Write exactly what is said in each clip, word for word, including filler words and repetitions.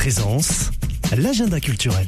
Présence, l'agenda culturel.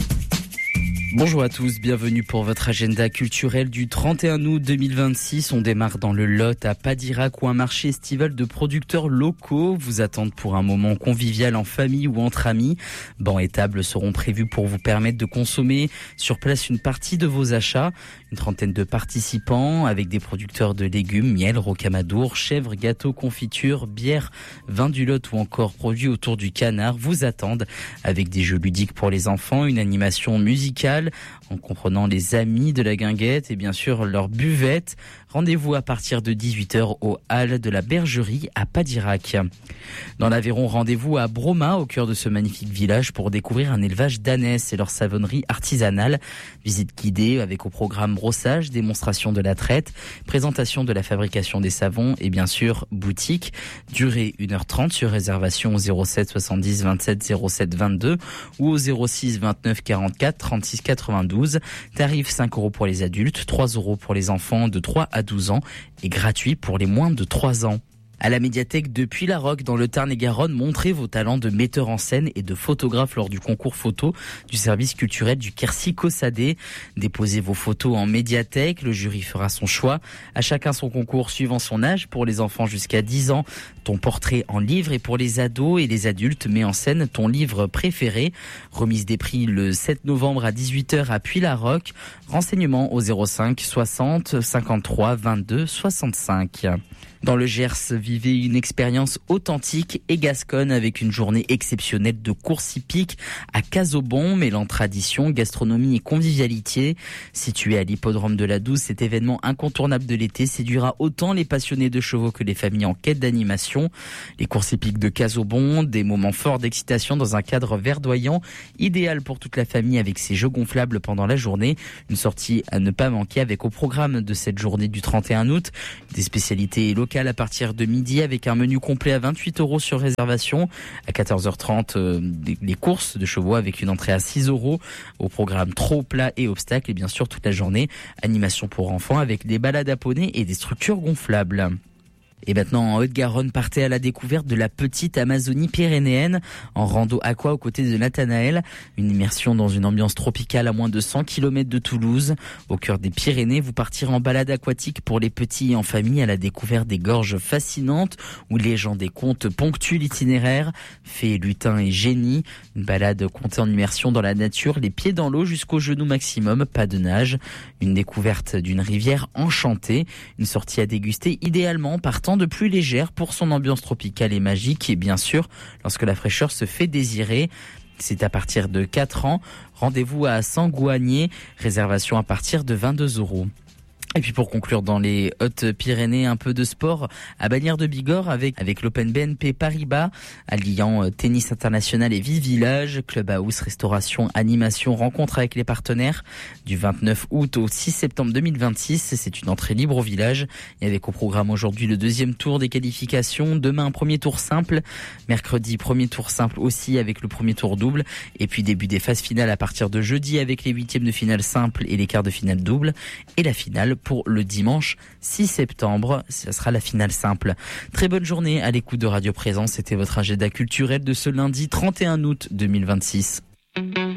Bonjour à tous, bienvenue pour votre agenda culturel du trente et un août deux mille vingt-six. On démarre dans le Lot à Padirac où un marché estival de producteurs locaux vous attendent pour un moment convivial en famille ou entre amis. Bancs et tables seront prévus pour vous permettre de consommer sur place une partie de vos achats. Une trentaine de participants avec des producteurs de légumes, miel, rocamadour, chèvres, gâteaux, confitures, bières, vin du Lot ou encore produits autour du canard vous attendent avec des jeux ludiques pour les enfants, une animation musicale en comprenant les amis de la guinguette et bien sûr leur buvette. Rendez-vous à partir de dix-huit heures au Halles de la Bergerie à Padirac. Dans l'Aveyron, rendez-vous à Broma, au cœur de ce magnifique village, pour découvrir un élevage d'ânesses et leur savonnerie artisanale. Visite guidée avec au programme brossage, démonstration de la traite, présentation de la fabrication des savons et bien sûr boutique. Durée une heure trente sur réservation au zéro sept soixante-dix vingt-sept zéro sept vingt-deux ou au zéro six vingt-neuf quarante-quatre trente-six quatre-vingt-douze. Tarif cinq euros pour les adultes, trois euros pour les enfants de trois à douze ans et gratuit pour les moins de trois ans. À la médiathèque de Puylaroc dans le Tarn-et-Garonne, montrez vos talents de metteur en scène et de photographe lors du concours photo du service culturel du Quercy-Caussade. Déposez vos photos en médiathèque, le jury fera son choix. À chacun son concours suivant son âge. Pour les enfants jusqu'à dix ans, ton portrait en livre et pour les ados et les adultes, mets en scène ton livre préféré. Remise des prix le sept novembre à dix-huit heures à Puylaroc. Renseignements au zéro cinq soixante cinquante-trois vingt-deux soixante-cinq. Dans le Gers, vivez une expérience authentique et gasconne avec une journée exceptionnelle de course hippique à Casaubon, mêlant tradition, gastronomie et convivialité. Situé à l'hippodrome de la Douce, cet événement incontournable de l'été séduira autant les passionnés de chevaux que les familles en quête d'animation. Les courses hippiques de Casaubon, des moments forts d'excitation dans un cadre verdoyant, idéal pour toute la famille avec ses jeux gonflables pendant la journée. Une sortie à ne pas manquer avec au programme de cette journée du trente et un août des spécialités locales à partir de midi avec un menu complet à vingt-huit euros sur réservation. À quatorze heures trente, euh, les courses de chevaux avec une entrée à six euros. Au programme trot, plat et obstacles et bien sûr toute la journée animation pour enfants avec des balades à poney et des structures gonflables. Et maintenant, en Haute-Garonne, partez à la découverte de la petite Amazonie pyrénéenne en rando aqua aux côtés de Nathanaël. Une immersion dans une ambiance tropicale à moins de cent kilomètres de Toulouse. Au cœur des Pyrénées, vous partirez en balade aquatique pour les petits et en famille à la découverte des gorges fascinantes où légendes et contes ponctuent l'itinéraire. Fées, lutins et génies. Une balade comptée en immersion dans la nature, les pieds dans l'eau jusqu'au genou maximum, pas de nage. Une découverte d'une rivière enchantée. Une sortie à déguster idéalement partant de plus légère pour son ambiance tropicale et magique et bien sûr lorsque la fraîcheur se fait désirer. C'est à partir de quatre ans. Rendez-vous à Sangouagné, réservation à partir de vingt-deux euros. Et puis pour conclure dans les Hautes-Pyrénées, un peu de sport à Bagnères de Bigorre avec, avec l'Open B N P Paribas, alliant tennis international et vie village, club house, restauration, animation, rencontre avec les partenaires du vingt-neuf août au six septembre deux mille vingt-six. C'est une entrée libre au village et avec au programme aujourd'hui le deuxième tour des qualifications, demain un premier tour simple, mercredi premier tour simple aussi avec le premier tour double et puis début des phases finales à partir de jeudi avec les huitièmes de finale simple et les quarts de finale double et la finale pour le dimanche six septembre. Ce sera la finale simple. Très bonne journée à l'écoute de Radio Présence. C'était votre agenda culturel de ce lundi trente et un août deux mille vingt-six.